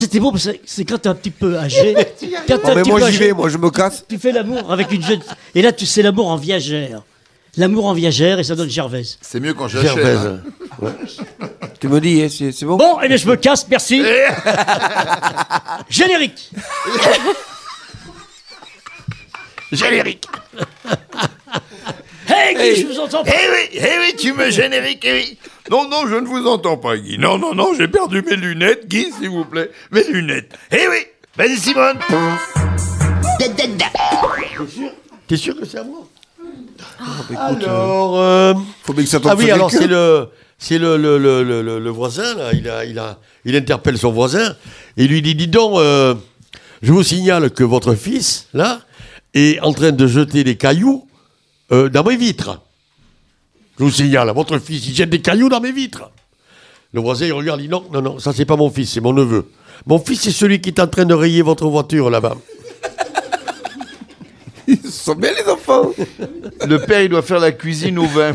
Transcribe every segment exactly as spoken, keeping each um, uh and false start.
C'était bon, parce que c'est quand t'es un petit peu âgé. Quand t'es Oh, un mais petit moi peu j'y âgé, vais, moi je me casse. tu fais l'amour avec une jeune. Et là, tu sais l'amour en viagère. L'amour en viagère, et ça donne Gervaise. C'est mieux quand j'achète. Gervaise. Hein. Ouais. Tu me dis, hein, c'est c'est bon. Bon, et bien je me casse, merci. Générique. Générique. Hey, Guy, je vous entends pas. Eh oui, eh oui, tu me générique, eh oui. Non, non, je ne vous entends pas, Guy. Non, non, non, j'ai perdu mes lunettes, Guy, s'il vous plaît. Mes lunettes. Eh oui, vas-y, Simone. T'es sûr que c'est à moi? Alors, euh, faut bien que ça tombe Ah oui, sur alors quelqu'un. c'est le, c'est le, le, le, le, le- le voisin, là, il, a, il, a, il interpelle son voisin et lui dit, dis donc, euh, je vous signale que votre fils, là, est en train de jeter des cailloux euh, dans mes vitres. Je vous signale, votre fils, il jette des cailloux dans mes vitres. Le voisin, il regarde, il dit, non, non, non, ça c'est pas mon fils, c'est mon neveu. Mon fils, c'est celui qui est en train de rayer votre voiture, là-bas. Ils sont bien les enfants. Le père, il doit faire la cuisine au vin.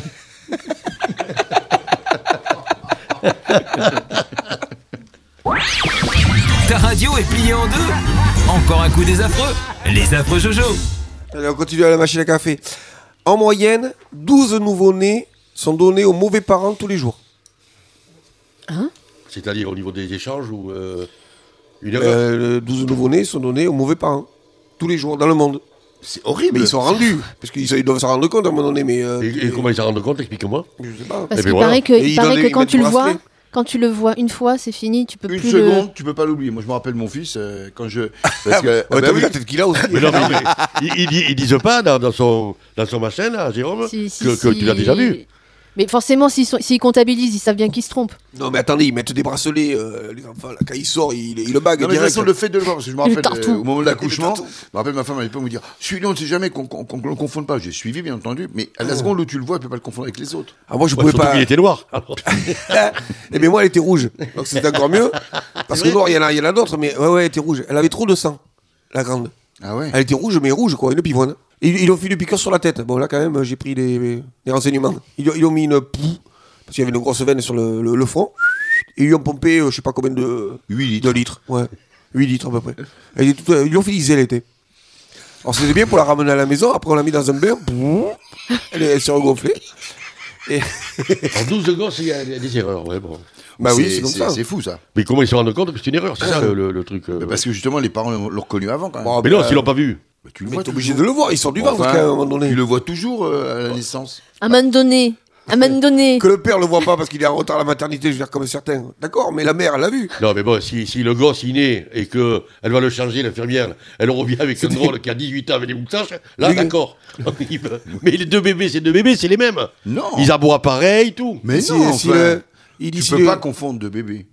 Ta radio est pliée en deux. Encore un coup des affreux. Les affreux Jojo. Allez, on continue à la machine à café. En moyenne, douze nouveau-nés sont donnés aux mauvais parents tous les jours. C'est-à-dire au niveau des échanges ou euh, une erreur. Euh, douze nouveau-nés sont donnés aux mauvais parents tous les jours dans le monde. C'est horrible. Mais ils sont rendus, parce qu'ils ils doivent s'en rendre compte à un moment donné. Mais euh, Et, et comment ils s'en rendent compte, explique-moi. je sais pas. Parce Eh ben qu'il voilà. paraît que, Et il ils paraît donnent que des- quand ils tu le mettent du vois, bracelet. quand tu le vois une fois, c'est fini, tu peux Une plus seconde, tu peux pas l'oublier. Moi, je me rappelle mon fils euh, quand je. Parce que, Ouais, ah bah t'as vu oui. la tête qu'il a aussi. Mais non, mais, mais ils, ils, disent- ils disent pas dans, dans son, dans son machin, là, Jérôme, le. Si- si- que, que si- tu l'as déjà vu. Mais forcément, s'ils sont- s'ils comptabilisent, ils savent bien qu'ils se trompent. Non, mais attendez, ils mettent des bracelets, euh, les enfants, là, quand ils sortent, ils, ils le baguent Non, mais de toute direct. façon, le fait de le voir, parce que je me Le rappelle, tartou. euh, au moment de l'accouchement, Le je tartou. me rappelle ma femme à l'époque me dire, suis-le, on ne sait jamais qu'on qu'on- qu'on le confonde pas. J'ai suivi, bien entendu, mais à la seconde où tu le vois, tu peux pas le confondre avec les autres. Ah, moi, je Ouais, pouvais surtout pas. qu'il était noir. Alors. Eh bien, moi, elle était rouge. Donc, c'était encore mieux. Parce que noir, il y en a, il y en a d'autres, mais ouais, ouais, elle était rouge. Elle avait trop de sang, la grande. Ah ouais. Elle était rouge, mais rouge, quoi, une pivoine. Ils, ils ont fait une piqûre sur la tête. Bon, là, quand même, j'ai pris des, des renseignements. Ils, ont- ils ont mis une poux, parce qu'il y avait une grosse veine sur le, le, le front. Et ils lui ont pompé, euh, je sais pas combien de. huit litres. De litres, ouais. huit litres à peu près. Elle était toute- ils lui ont fait des elle était. Alors, c'était bien pour la ramener à la maison. Après, on l'a mis dans un bain. Elle, elle s'est regonflée. Et... En douze gosses, il y a il y a des erreurs. Ouais, bon. bah oui, c'est comme ça. C'est fou, ça. Mais comment ils se rendent compte que c'est une erreur? C'est ça le, le- le truc. euh. Mais parce que justement, les parents l'ont l'ont reconnu avant, quand même. Bon, Mais non, bah, s'ils l'ont pas vu. Mais tu le Mais vois t'es obligé toujours. de le voir. Ils sortent du ventre, Enfin, quand même, à un moment donné. Tu le vois toujours euh, à la naissance. À un moment donné, à un moment donné. Que le père le voit pas parce qu'il est en retard à la maternité, je veux dire, comme certains. D'accord, mais la mère, elle l'a vu. Non, mais bon, si, si le gosse il naît et qu'elle va le changer, l'infirmière, elle revient avec un drôle qui a dix-huit ans avec des moustaches, là, Les- d'accord. Mais les deux bébés, c'est deux bébés, c'est les mêmes. Non. Ils aboient pareil, tout. Mais Si- non, si enfin, le- il dit tu si peux le- pas confondre deux bébés.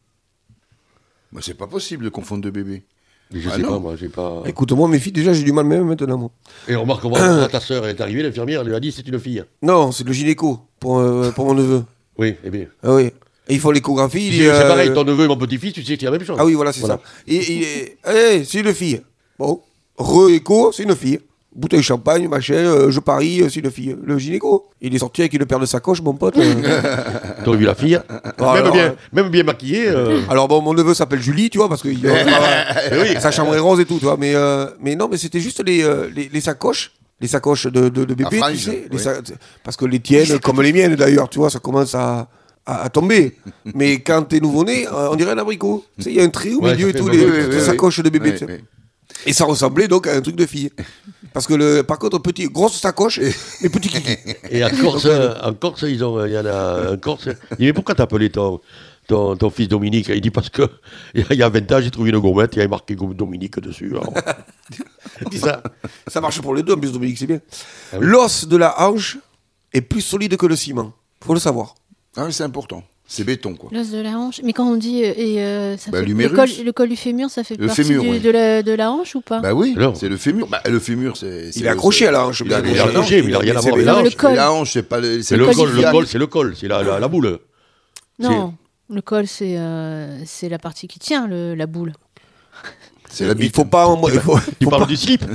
Bah, c'est pas possible de confondre deux bébés. Mais je Ah sais non. pas, moi, j'ai pas. Écoute, moi, mes filles, déjà, j'ai du mal même maintenant, moi. Et remarque, on va ta sœur, elle est arrivée, l'infirmière, elle lui a dit c'est une fille. Non, c'est le gynéco pour, euh, pour mon neveu. Oui, eh bien. Ah oui. Et ils font l'échographie. il C'est est, euh, pareil, ton neveu et mon petit-fils, tu sais que c'est la même chose. Ah oui, voilà, c'est Voilà. ça. Et il est. Eh, c'est une fille. Bon. Re-écho, c'est une fille. Bouteille de champagne, machin, euh, je parie, euh, c'est une fille. Le gynéco. Il est sorti avec une paire de sacoches, mon pote. euh. T'as vu la fille Bon, même, alors, bien, euh, même bien maquillée. euh. Alors bon, mon neveu s'appelle Julie, tu vois, parce que il- oui. sa chambre est rose et tout, tu vois. Mais, euh, mais non, mais c'était juste les, euh, les, les sacoches, les sacoches de, de, de bébé, À tu franges, sais. les oui. sa- Parce que les tiennes, comme les miennes d'ailleurs, tu vois, ça commence à, à, à tomber. Mais quand t'es nouveau-né, euh, on dirait un abricot. Tu sais, il y a un trait au Ouais, milieu ça et fait tout, mal. les, Oui, les oui, oui, sacoches de bébé. Oui, tu sais. oui. Et ça ressemblait donc à un truc de fille. Parce que, le, par contre, petit, grosse sacoche et, et petit kiki. Et en Corse, en Corse, ils ont, il y en a un Corse. Il dit mais pourquoi t'as appelé ton, ton, ton fils Dominique? Il dit parce que il y a vingt ans, j'ai trouvé une gommette, il y avait marqué Dominique dessus. Alors. Dis ça. Ça marche pour les deux, en plus, Dominique, c'est bien. Ah oui. L'os de la hanche est plus solide que le ciment. Faut le savoir. Ah, mais c'est important. C'est béton, quoi. L'os de la hanche. Mais quand on dit. euh, et, euh, ça Bah, fait, le, l'humérus. col, le col du fémur, ça fait Le partie fémur, du- oui. de, la, de la hanche ou pas Bah oui, Non. c'est le fémur. Bah, le fémur, c'est. c'est Il est le- accroché c'est- à la hanche. Il bien est accroché. Il est accroché, mais il a rien à voir avec Non, la mais le hanche. col. La hanche, c'est pas le. C'est le col col, du le fiac. col, c'est le col, c'est la, la, la boule. Non, le col, c'est euh, c'est la partie qui tient le, la boule. C'est la Il bite. faut pas, en- il faut, Tu faut parles pas du slip.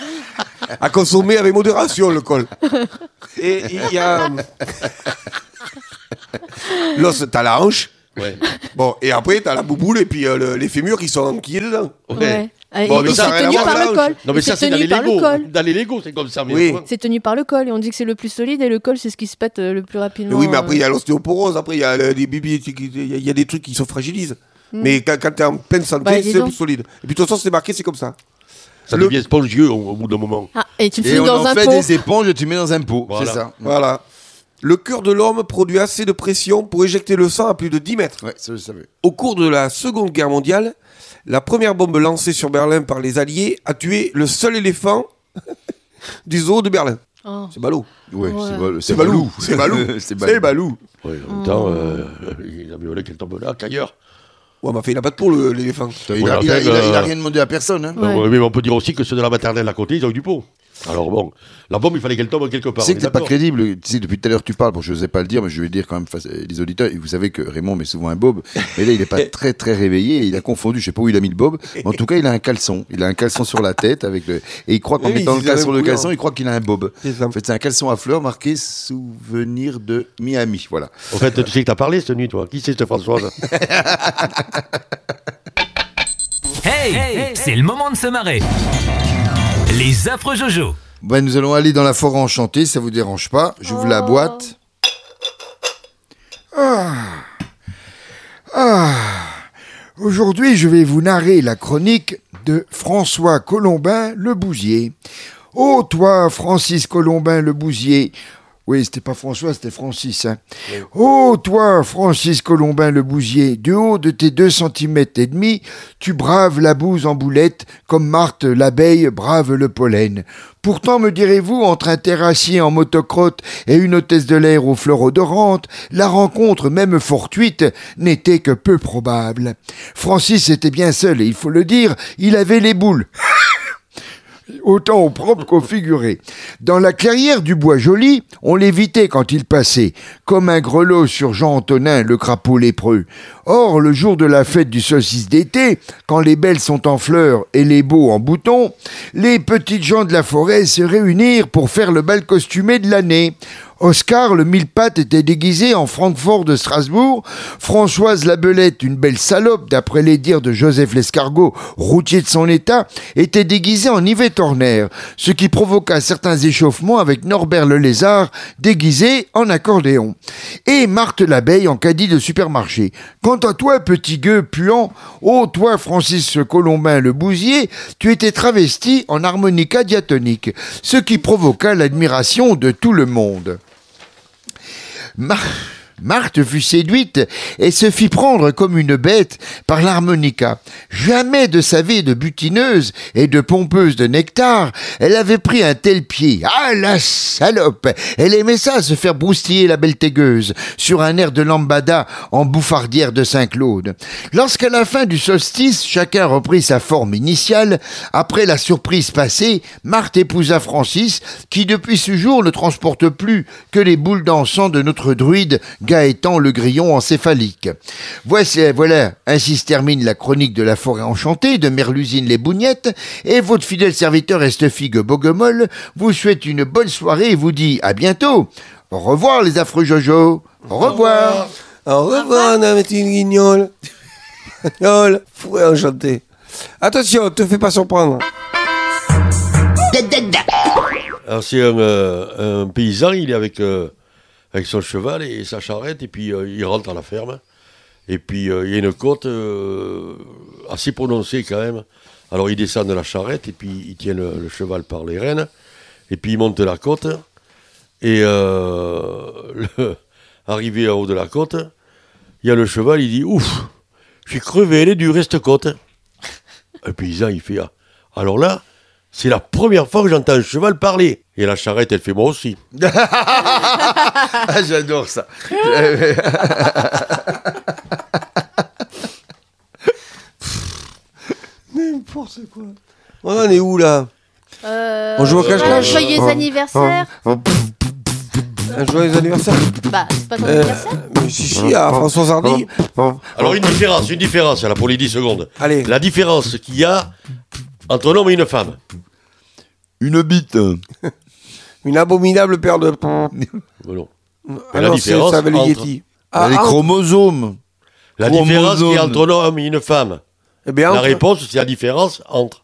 à consommer avec modération le col. Et il y a l'os, t'as la hanche Ouais. Bon, et après, t'as la bouboule et puis euh, le- les fémurs qui sont enquillés dedans. Ouais. Ah, Bon, et- mais et ça a c'est rien à tenu voir, par là, le col. Non, mais Et ça, c'est c'est dans tenu les par le Lego. col. Dans les Lego, c'est comme ça. Mais Oui. autrement- C'est tenu par le col et on dit que c'est le plus solide et le col c'est ce qui se pète euh, le plus rapidement. Oui, mais après, il y euh. a l'ostéoporose, après, il y a le- des bébés, il y, a- il y a des trucs qui se fragilisent. Mm. Mais quand, quand t'es en pleine santé, Bah, dis c'est donc. plus solide. Et puis, de toute façon, c'est marqué, c'est comme ça. Ça Le- devient spongieux au, au bout d'un moment. Ah, et tu le Et fous on dans en un fait pot. des éponges et tu mets dans un pot. Voilà. C'est ça. Voilà. Le cœur de l'homme produit assez de pression pour éjecter le sang à plus de dix mètres. Ouais, ça je savais. Au cours de la Seconde Guerre mondiale, la première bombe lancée sur Berlin par les Alliés a tué le seul éléphant du zoo de Berlin. Oh. C'est ballot. Ouais, Ouais. c'est Balou. C'est Balou. C'est Balou. C'est C'est Balou. Balou. Ouais, en même temps, euh, il a mieux volé qu'elle tombe là qu'ailleurs. Ouais, mais enfin, il n'a pas de peau, le- l'éléphant. Il a, Ouais, il, a, enfin, il, a, il a euh, rien demandé à personne. Hein. Ouais. Ouais, mais on peut dire aussi que ceux de la maternelle à côté, ils ont eu du pot. Alors bon, la bombe, il fallait qu'elle tombe quelque Tu part. sais on que est c'est pas d'accord. crédible. Tu sais, depuis tout à l'heure, tu parles. Bon, je n'osais pas le dire, mais je vais dire quand même face les auditeurs. Et vous savez que Raymond met souvent un bob. Mais là, il n'est pas très, très réveillé. Et il a confondu. Je sais pas où il a mis le bob. Mais en tout cas, il a un caleçon. Il a un caleçon sur la tête. avec le Et il croit qu'en Oui, mettant il le caleçon avait sur le couleur. caleçon, il croit qu'il a un bob. C'est ça. En fait, c'est un caleçon à fleurs marqué souvenir de Miami. Voilà. En fait, tu sais que t'as parlé cette nuit, toi. Qui c'est cette Françoise? Hey, c'est le moment de se marrer. Les affreux Jojo. Ben, nous allons aller dans la forêt enchantée. Ça vous dérange pas? J'ouvre la boîte. Ah. Ah. Aujourd'hui, je vais vous narrer la chronique de François Colombin le Bousier. Ô toi, Francis Colombin le Bousier. Oui, c'était pas François, c'était Francis. Hein. Ô toi, Francis Colombin le Bousier, du haut de tes deux centimètres et demi, tu braves la bouse en boulette, comme Marthe l'abeille brave le pollen. Pourtant, me direz-vous, entre un terrassier en motocrotte et une hôtesse de l'air aux fleurs odorantes, la rencontre, même fortuite, n'était que peu probable. Francis était bien seul, et il faut le dire, il avait les boules. Autant au propre qu'au figuré. Dans la clairière du Bois Joli, on l'évitait quand il passait, comme un grelot sur Jean-Antonin, le crapaud lépreux. Or, le jour de la fête du saucisse d'été, quand les belles sont en fleurs et les beaux en boutons, les petites gens de la forêt se réunirent pour faire le bal costumé de l'année. Oscar, le mille-pattes, était déguisé en Francfort de Strasbourg. Françoise Labelette, une belle salope, d'après les dires de Joseph Lescargot, routier de son état, était déguisée en Yvette Horner, ce qui provoqua certains échauffements avec Norbert le Lézard, déguisé en accordéon. Et Marthe l'abeille en caddie de supermarché. Quant à toi, petit gueux puant, ô toi, Francis Colombin le Bousier, tu étais travesti en harmonica diatonique, ce qui provoqua l'admiration de tout le monde. Mar- Marthe fut séduite et se fit prendre comme une bête par l'harmonica. Jamais de sa vie de butineuse et de pompeuse de nectar, elle avait pris un tel pied. Ah, la salope! Elle aimait ça, se faire broustiller la belle tégueuse, sur un air de lambada en bouffardière de Saint-Claude. Lorsqu'à la fin du solstice, chacun reprit sa forme initiale, après la surprise passée, Marthe épousa Francis, qui depuis ce jour ne transporte plus que les boules d'encens de notre druide Gaëtan le grillon encéphalique. Voici, voilà, ainsi se termine la chronique de la forêt enchantée de Merlusine les Bougnettes, et votre fidèle serviteur Estefigue Bogomol vous souhaite une bonne soirée et vous dit à bientôt. Au revoir les affreux Jojo. Au revoir. Au revoir, ma petite guignole. Guignole, forêt enchantée. Attention, te fais pas surprendre. Alors c'est un, euh, un paysan, il est avec, euh, avec son cheval et sa charrette, et puis euh, il rentre à la ferme. Et puis euh, il y a une côte euh, assez prononcée quand même. Alors il descend de la charrette, et puis il tient le, le cheval par les rênes, et puis il monte la côte. Et euh, le, arrivé en haut de la côte, il y a le cheval, il dit « Ouf, je suis crevé, elle est dure, reste côte. » Le paysan, il fait ah, « Alors là, c'est la première fois que j'entends un cheval parler. » Et la charrette, elle fait moi aussi. Ah, j'adore ça. N'importe quoi. On en est où là? Euh, On joue au cache-cache? Joyeux Oh. anniversaire. Un joyeux anniversaire. Bah, c'est pas ton Euh, anniversaire. mais si, si, à François Hardy. Alors une différence, une différence, là, pour les dix secondes. Allez. La différence qu'il y a entre un homme et une femme. Une bite. Une abominable paire de. Bon, non. Ah la non, différence c'est ça avec le entre- Yeti. Ah, les ah, chromosomes. La différence qu'il y a Chromosome. entre un homme et une femme. Eh bien, La entre- réponse, c'est la différence entre.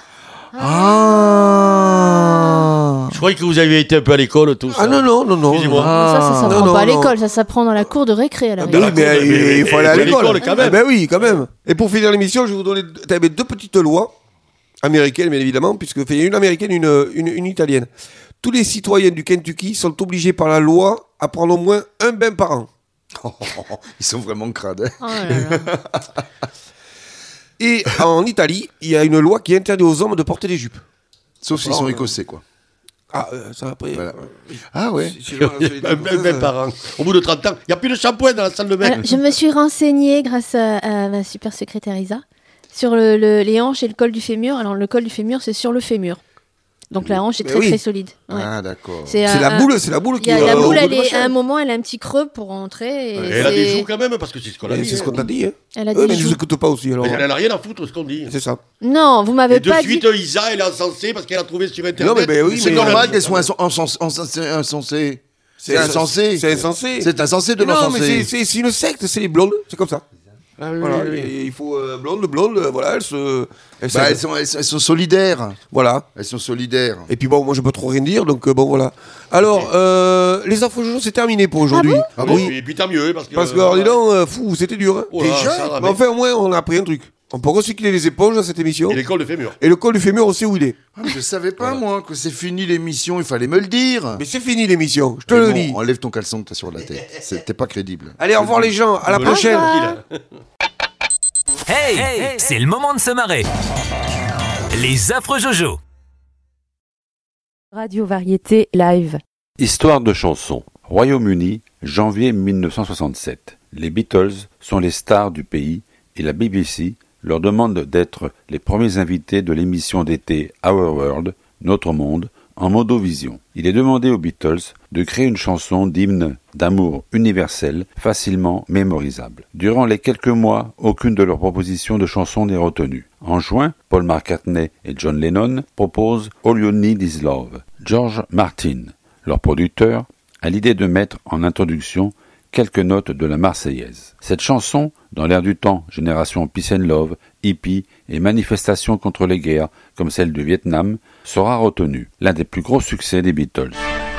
Ah. Je croyais que vous aviez été un peu à l'école, tous. Ah non, non, non, non. Excusez-moi. Ça, ça s'apprend non, non, pas à non. l'école, ça s'apprend dans la cour de récré à la Ah rigueur. ben oui, mais, mais- il- il faut mais- aller à mais l'école. l'école, quand même. Ah ben oui, quand même. Et pour finir l'émission, je vais vous donner t'as ben deux petites lois américaines, bien évidemment, puisque il y a une américaine et une, une, une italienne. Tous les citoyens du Kentucky sont obligés par la loi à prendre au moins un bain par an. Ils sont vraiment crades. hein. Oh là là. Et en Italie, il y a une loi qui interdit aux hommes de porter des jupes. Sauf s'ils Alors, sont euh, écossais, quoi. Ah, euh, ça après. Voilà. Ah ouais. Si- si- si- Un même même par an. Au bout de trente ans, il n'y a plus de shampoing dans la salle de bain. Alors, je me suis renseignée grâce à, à ma super secrétaire Isa sur le, le- les hanches et le col du fémur. Alors le col du fémur, c'est sur le fémur. Donc la hanche est Mais très oui. très solide. Ouais. Ah d'accord. C'est un- la un- boule, c'est la boule Il qui y a, est la euh, au boule, bout elle de est, machin. à un moment, elle a un petit creux pour rentrer. Et Et elle a des c'est- joues quand même, parce que c'est ce qu'on a Mais dit. C'est ce qu'on t'a dit. Hein. Elle a Eux, des mais ils joues. nous écoutent pas aussi. Alors. Mais elle n'a rien à foutre, ce qu'on dit. C'est ça. Non, vous m'avez Et de pas suite, dit. Isa, elle est encensée parce qu'elle a trouvé sur Internet. Non, mais ben oui, C'est mais- normal euh, qu'elles soient insen- insens- insens- insensées. C'est insensé. C'est insensé. C'est insensé de Mais non, mais c'est- l'encenser. c'est c'est une secte, c'est les blondes, c'est comme ça. Ah oui, Voilà, oui, oui. et il faut euh, blonde, blonde, euh, voilà, elles se. elles se- Bah, elles, sont, elles, elles sont solidaires. Voilà. Elles sont solidaires. Et puis bon, moi je peux trop rien dire, donc euh, bon voilà. Alors, euh, les infos Jojo, c'est terminé pour aujourd'hui. Ah bon Et puis tant mieux, parce que. Parce que, alors, dis donc, euh, fou, c'était dur. Hein. Oh là, ça va, Mais enfin, au moins, on a appris un truc. On peut recycler les éponges dans cette émission. Et l'école de fémur. Et le col du fémur, on sait où il est. Ah, mais je savais pas, moi, que c'est fini l'émission. Il fallait me le dire. Mais c'est fini l'émission, je te Mais le bon, dis. enlève ton caleçon que t'as sur la tête. C'était pas crédible. Allez, au revoir les gens, à la Me le prochaine. dis, là. Hey, c'est le moment de se marrer. Les affreux Jojo. Radio Variété Live. Histoire de chanson. Royaume-Uni, janvier mille neuf cent soixante-sept. Les Beatles sont les stars du pays et la B B C leur demande d'être les premiers invités de l'émission d'été Our World, Notre Monde, en modovision. Il est demandé aux Beatles de créer une chanson d'hymne d'amour universel, facilement mémorisable. Durant les quelques mois, aucune de leurs propositions de chanson n'est retenue. En juin, Paul McCartney et John Lennon proposent All You Need Is Love. George Martin, leur producteur, a l'idée de mettre en introduction quelques notes de la Marseillaise. Cette chanson, dans l'air du temps, génération Peace and Love, hippie et manifestation contre les guerres, comme celle du Vietnam, sera retenue, l'un des plus gros succès des Beatles.